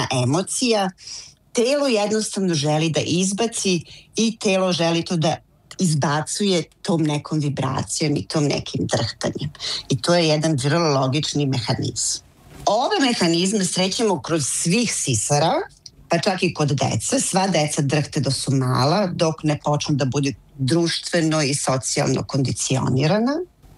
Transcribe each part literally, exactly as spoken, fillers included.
jedna emocija. Telo jednostavno želi da izbaci i telo želi to da izbacuje tom nekom vibracijom i tom nekim drhtanjem. I to je jedan vrlo logični mehanizam. Ove mehanizme srećemo kroz svih sisara, pa čak i kod dece. Sva deca drhte da su mala, dok ne počnu da bude društveno i socijalno kondicionirana.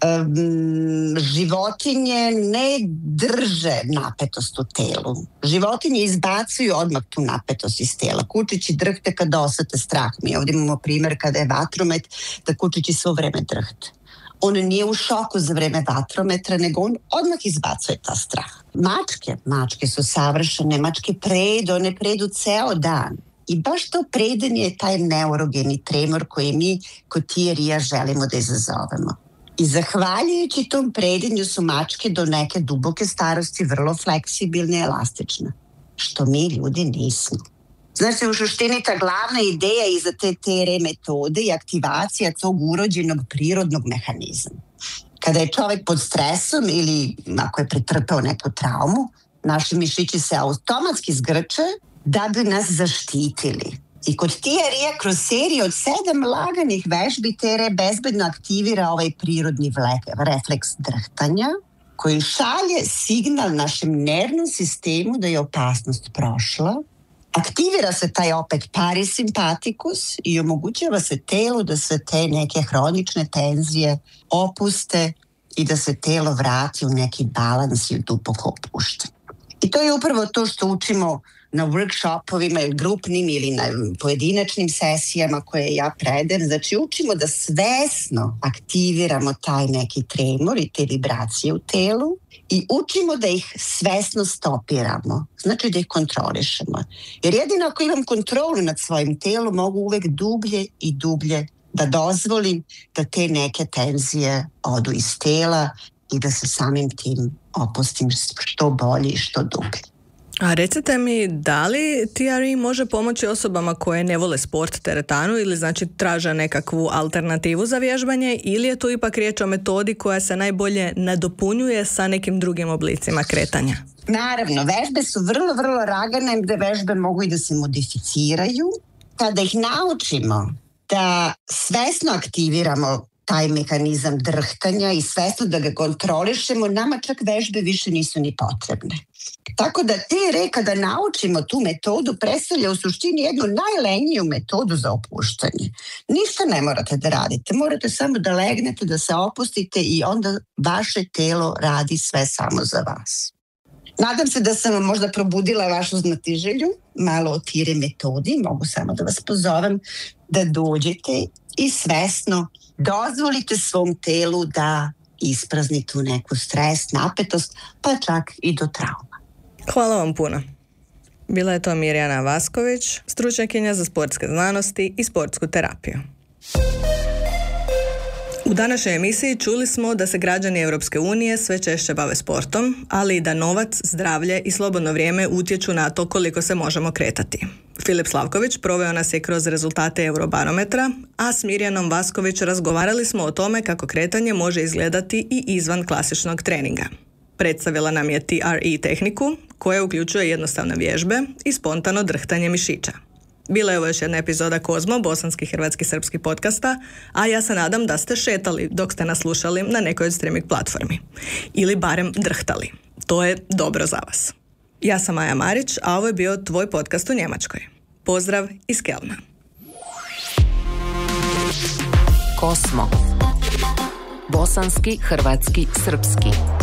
Um, životinje ne drže napetost u telu. Životinje izbacuju odmah tu napetost iz tela. Kučići drhte kada osete strah. Mi ovdje imamo primjer kada je vatromet, da kučići svo vreme drhte. On nije u šoku za vreme vatrometra, nego on odmah izbacuje ta strah. Mačke, mačke su savršene, mačke predu, one predu ceo dan. I baš to predanje je taj neurogeni tremor koji mi kod ti i ja želimo da izazovemo. I zahvaljujući tom predanju su mačke do neke duboke starosti vrlo fleksibilne i elastične, što mi ljudi nismo. Znači, u suštini ta glavna ideja iza te T R metode je aktivacija tog urođenog prirodnog mehanizma. Kada je čovjek pod stresom ili ako je pretrpeo neku traumu, naši mišići se automatski zgrče da bi nas zaštitili. I kod T R I-a kroz seriju od sedam laganih vežbi T R I bezbedno aktivira ovaj prirodni refleks drhtanja koji šalje signal našem nervnom sistemu da je opasnost prošla. Aktivira se taj opet parasimpatikus i omogućava se telu da se te neke hronične tenzije opuste i da se telo vrati u neki balans i u duboko opuštenje. I to je upravo to što učimo na workshopovima ili grupnim ili na pojedinačnim sesijama koje ja predajem. Znači učimo da svesno aktiviramo taj neki tremor i te vibracije u telu i učimo da ih svesno stopiramo. Znači da ih kontrolišemo. Jer jedino ako imam kontrolu nad svojim telom mogu uvek dublje i dublje da dozvolim da te neke tenzije odu iz tela i da se samim tim opustim što bolje i što dublje. A recite mi, da li T R I može pomoći osobama koje ne vole sport, teretanu ili znači traže nekakvu alternativu za vježbanje ili je tu ipak riječ o metodi koja se najbolje nadopunjuje sa nekim drugim oblicima kretanja? Naravno, vežbe su vrlo, vrlo lagane gde vežbe mogu i da se modificiraju. Kada ih naučimo da svesno aktiviramo taj mehanizam drhtanja i svesno da ga kontrolišemo, nama čak vežbe više nisu ni potrebne. Tako da T R I kada naučimo tu metodu predstavlja u suštini jednu najlenjiju metodu za opuštanje. Ništa ne morate da radite, morate samo da legnete, da se opustite i onda vaše telo radi sve samo za vas. Nadam se da sam vam možda probudila vašu znatiželju, malo o T R I metodi, mogu samo da vas pozovem da dođete i svesno dozvolite svom telu da isprazni tu neku stres, napetost, pa čak i do trauma. Hvala vam puno. Bila je to Mirjana Vasković, stručnjakinja za sportske znanosti i sportsku terapiju. U današnjoj emisiji čuli smo da se građani Europske unije sve češće bave sportom, ali i da novac, zdravlje i slobodno vrijeme utječu na to koliko se možemo kretati. Filip Slavković proveo nas je kroz rezultate Eurobarometra, a s Mirjanom Vasković razgovarali smo o tome kako kretanje može izgledati i izvan klasičnog treninga. Predstavila nam je T R I tehniku koja uključuje jednostavne vježbe i spontano drhtanje mišića. Bila je ovo još jedna epizoda Kozmo, bosanski, hrvatski, srpski podcasta, a ja se nadam da ste šetali dok ste nas slušali na nekoj od streaming platformi. Ili barem drhtali. To je dobro za vas. Ja sam Maja Marić, a ovo je bio tvoj podcast u Njemačkoj. Pozdrav iz Kelna. Kosmo. Bosanski, hrvatski, srpski.